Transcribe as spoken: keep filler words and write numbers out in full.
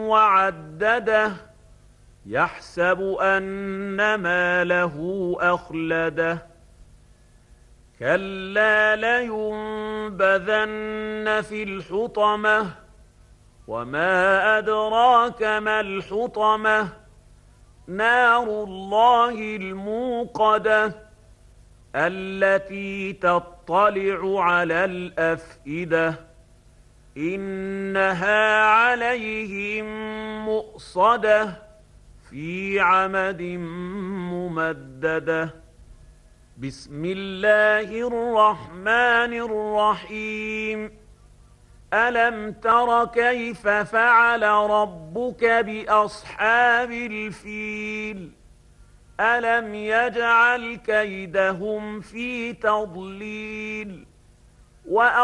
وعدده يحسب أن ماله أخلده كلا لينبذن في الحطمة وما أدراك ما الحطمة نار الله الموقدة التي تطلع على الأفئدة إنها عليهم مؤصدة في عمد ممددة. بسم الله الرحمن الرحيم. ألم تر كيف فعل ربك بأصحاب الفيل ألم يجعل كيدهم في تضليل